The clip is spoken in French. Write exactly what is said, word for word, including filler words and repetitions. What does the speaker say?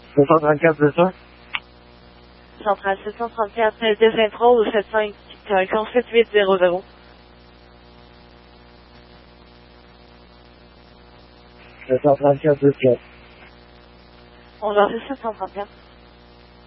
sept cent trente-quatre, c'est ça? Centrale sept cent trente-quatre, deux vingt-trois ou sept cinq, sept huit zéro zéro. sept cent trente-quatre, deux quatre. On leur fait sept cent trente-quatre.